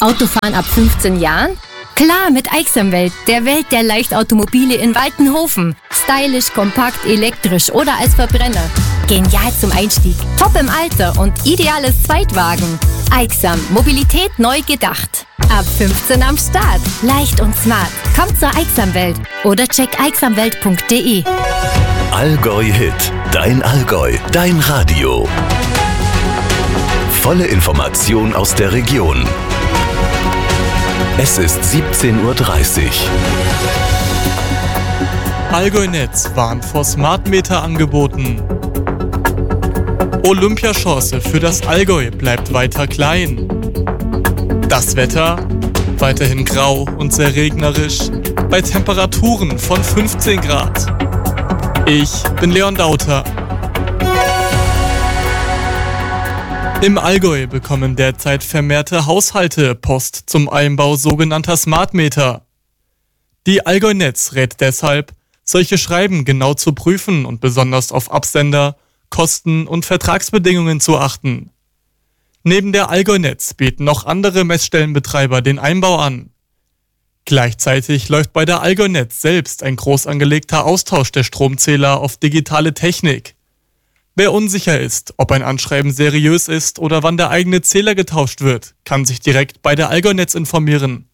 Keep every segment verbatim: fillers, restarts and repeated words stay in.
Autofahren ab fünfzehn Jahren? Klar, mit Aixamwelt, der Welt der Leichtautomobile in Waltenhofen. Stylisch, kompakt, elektrisch oder als Verbrenner. Genial zum Einstieg, top im Alter und ideales Zweitwagen. Aixam, Mobilität neu gedacht. Ab fünfzehn am Start, leicht und smart. Kommt zur Aixamwelt oder check aixamwelt punkt de. Allgäu Hit, dein Allgäu, dein Radio. Volle Information aus der Region. Es ist siebzehn Uhr dreißig. Allgäu-Netz warnt vor Smartmeter-Angeboten. Olympiachance für das Allgäu bleibt weiter klein. Das Wetter weiterhin grau und sehr regnerisch bei Temperaturen von fünfzehn Grad. Ich bin Leon Dauter. Im Allgäu bekommen derzeit vermehrte Haushalte Post zum Einbau sogenannter Smartmeter. Die Allgäu-Netz rät deshalb, solche Schreiben genau zu prüfen und besonders auf Absender, Kosten und Vertragsbedingungen zu achten. Neben der Allgäu-Netz bieten noch andere Messstellenbetreiber den Einbau an. Gleichzeitig läuft bei der Allgäu-Netz selbst ein groß angelegter Austausch der Stromzähler auf digitale Technik. Wer unsicher ist, ob ein Anschreiben seriös ist oder wann der eigene Zähler getauscht wird, kann sich direkt bei der Allgäu-Netz informieren.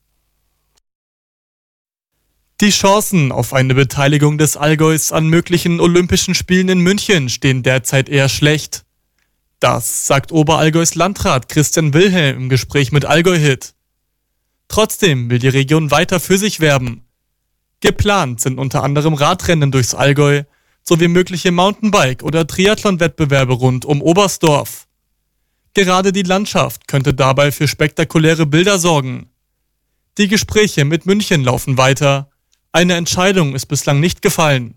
Die Chancen auf eine Beteiligung des Allgäus an möglichen Olympischen Spielen in München stehen derzeit eher schlecht. Das sagt Oberallgäus Landrat Christian Wilhelm im Gespräch mit Allgäu Hit. Trotzdem will die Region weiter für sich werben. Geplant sind unter anderem Radrennen durchs Allgäu, sowie mögliche Mountainbike- oder Triathlon-Wettbewerbe rund um Oberstdorf. Gerade die Landschaft könnte dabei für spektakuläre Bilder sorgen. Die Gespräche mit München laufen weiter. Eine Entscheidung ist bislang nicht gefallen.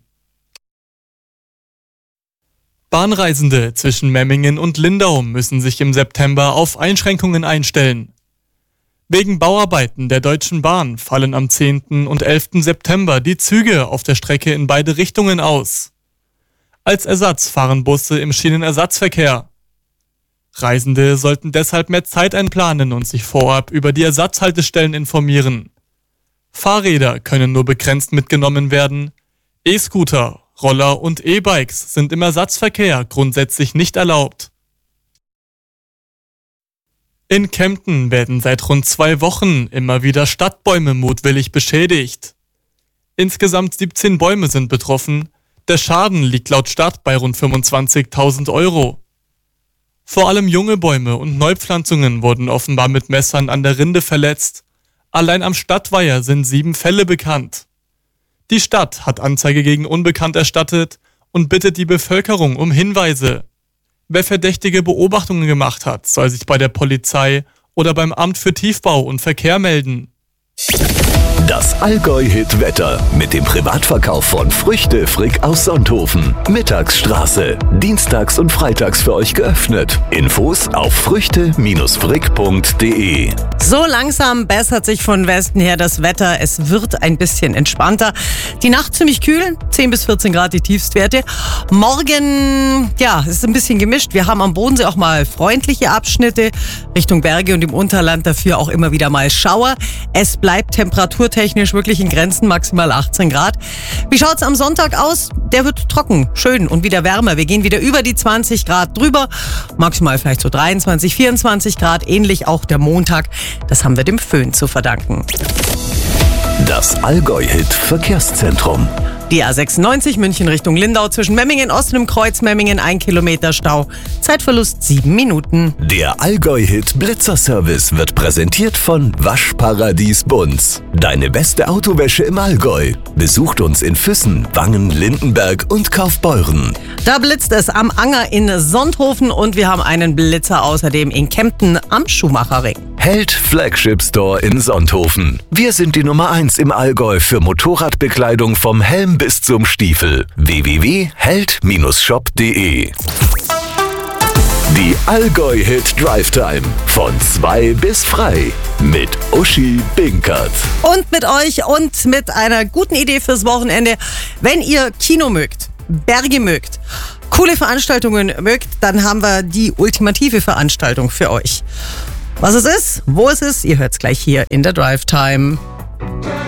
Bahnreisende zwischen Memmingen und Lindau müssen sich im September auf Einschränkungen einstellen. Wegen Bauarbeiten der Deutschen Bahn fallen am zehnten und elften September die Züge auf der Strecke in beide Richtungen aus. Als Ersatz fahren Busse im Schienenersatzverkehr. Reisende sollten deshalb mehr Zeit einplanen und sich vorab über die Ersatzhaltestellen informieren. Fahrräder können nur begrenzt mitgenommen werden. E-Scooter, Roller und E-Bikes sind im Ersatzverkehr grundsätzlich nicht erlaubt. In Kempten werden seit rund zwei Wochen immer wieder Stadtbäume mutwillig beschädigt. Insgesamt siebzehn Bäume sind betroffen. Der Schaden liegt laut Stadt bei rund fünfundzwanzigtausend Euro. Vor allem junge Bäume und Neupflanzungen wurden offenbar mit Messern an der Rinde verletzt. Allein am Stadtweiher sind sieben Fälle bekannt. Die Stadt hat Anzeige gegen Unbekannt erstattet und bittet die Bevölkerung um Hinweise. Wer verdächtige Beobachtungen gemacht hat, soll sich bei der Polizei oder beim Amt für Tiefbau und Verkehr melden. Das Allgäu-Hit-Wetter mit dem Privatverkauf von Früchte Frick aus Sonthofen. Mittagsstraße. Dienstags und freitags für euch geöffnet. Infos auf früchte frick punkt de. So langsam bessert sich von Westen her das Wetter. Es wird ein bisschen entspannter. Die Nacht ziemlich kühl, zehn bis vierzehn Grad die Tiefstwerte. Morgen, ja, es ist ein bisschen gemischt. Wir haben am Bodensee auch mal freundliche Abschnitte. Richtung Berge und im Unterland dafür auch immer wieder mal Schauer. Es bleibt temperaturtechnisch wirklich in Grenzen, maximal achtzehn Grad. Wie schaut's am Sonntag aus? Der wird trocken, schön und wieder wärmer. Wir gehen wieder über die zwanzig Grad drüber. Maximal vielleicht so dreiundzwanzig, vierundzwanzig Grad. Ähnlich auch der Montag. Das haben wir dem Föhn zu verdanken. Das Allgäu-Hit Verkehrszentrum. Die A sechsundneunzig München Richtung Lindau zwischen Memmingen Ost und im Kreuz Memmingen ein Kilometer Stau. Zeitverlust sieben Minuten. Der Allgäu-Hit Blitzerservice wird präsentiert von Waschparadies Bunz. Deine beste Autowäsche im Allgäu. Besucht uns in Füssen, Wangen, Lindenberg und Kaufbeuren. Da blitzt es am Anger in Sonthofen und wir haben einen Blitzer außerdem in Kempten am Schumacherring. Held Flagship Store in Sonthofen. Wir sind die Nummer eins im Allgäu für Motorradbekleidung vom Helm bis zum Stiefel. w w w punkt held shop punkt de. Die Allgäu-Hit Drive Time von zwei bis frei mit Uschi Binkert. Und mit euch und mit einer guten Idee fürs Wochenende. Wenn ihr Kino mögt, Berge mögt, coole Veranstaltungen mögt, dann haben wir die ultimative Veranstaltung für euch. Was es ist, wo es ist, ihr hört es gleich hier in der Drive Time.